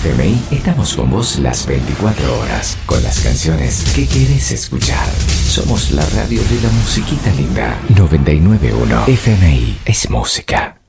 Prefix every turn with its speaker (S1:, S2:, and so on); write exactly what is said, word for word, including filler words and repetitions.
S1: F M I estamos con vos las veinticuatro horas, con las canciones que querés escuchar. Somos la radio de la musiquita linda. noventa y nueve punto uno F M I es música.